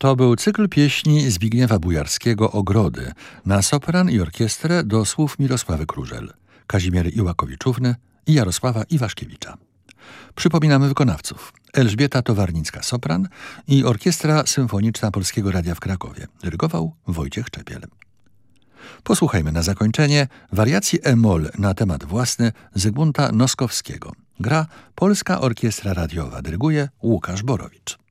To był cykl pieśni Zbigniewa Bujarskiego „Ogrody” na sopran i orkiestrę do słów Mirosławy Krużel, Kazimiery Iłakowiczówny i Jarosława Iwaszkiewicza. Przypominamy wykonawców: Elżbieta Towarnicka-sopran i Orkiestra Symfoniczna Polskiego Radia w Krakowie. Dyrygował Wojciech Czepiel. Posłuchajmy na zakończenie wariacji e-moll na temat własny Zygmunta Noskowskiego. Gra Polska Orkiestra Radiowa. Dyryguje Łukasz Borowicz.